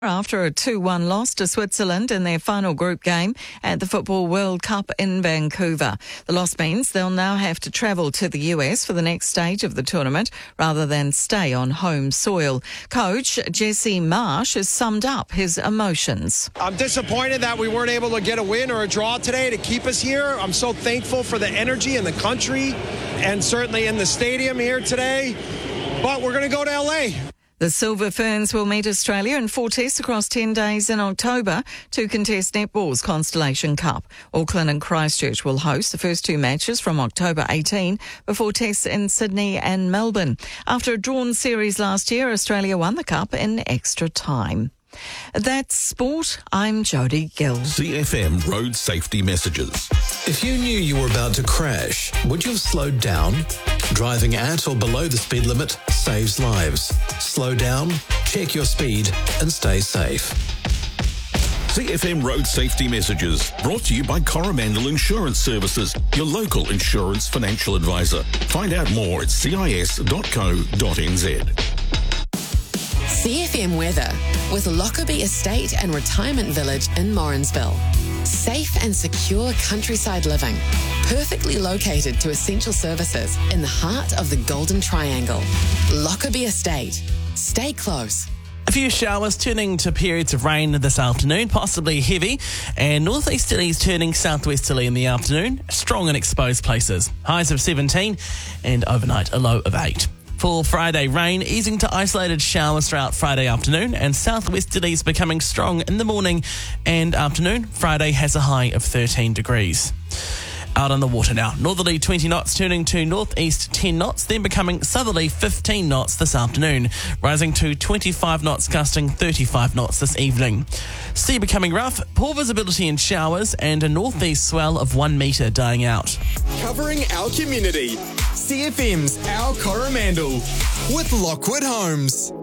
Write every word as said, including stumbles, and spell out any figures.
After a two one loss to Switzerland in their final group game at the Football World Cup in Vancouver. The loss means they'll now have to travel to the U S for the next stage of the tournament rather than stay on home soil. Coach Jesse Marsch has summed up his emotions. I'm disappointed that we weren't able to get a win or a draw today to keep us here. I'm so thankful for the energy in the country and certainly in the stadium here today. But we're going to go to L A. The Silver Ferns will meet Australia in four tests across ten days in October to contest netball's Constellation Cup. Auckland and Christchurch will host the first two matches from October eighteenth before tests in Sydney and Melbourne. After a drawn series last year, Australia won the Cup in extra time. That's sport. I'm Jodie Gill. C F M Road Safety Messages. If you knew you were about to crash, would you have slowed down? Driving at or below the speed limit saves lives. Slow down, check your speed, and stay safe. C F M Road Safety Messages, brought to you by Coromandel Insurance Services, your local insurance financial advisor. Find out more at c i s dot co dot n z. C F M weather with Lockerbie Estate and Retirement Village in Morrinsville. Safe and secure countryside living, perfectly located to essential services in the heart of the Golden Triangle. Lockerbie Estate. Stay close. A few showers turning to periods of rain this afternoon, possibly heavy, and northeasterlies turning southwesterly in the afternoon, strong in exposed places. Highs of seventeen and overnight a low of eight. For Friday, rain easing to isolated showers throughout Friday afternoon and southwesterlies becoming strong in the morning and afternoon. Friday has a high of thirteen degrees. Out on the water now. Northerly twenty knots turning to northeast ten knots, then becoming southerly fifteen knots this afternoon, rising to twenty-five knots, gusting thirty-five knots this evening. Sea becoming rough, poor visibility in showers, and a northeast swell of one metre dying out. Covering our community. C F M's Our Coromandel with Lockwood Homes.